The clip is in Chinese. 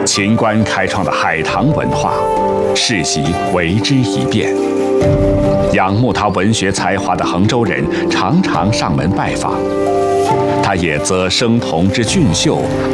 秦观开创的海棠文化，世袭为之一变。仰慕他文学才华的衡州人常常上门拜访，他也择生童之俊秀，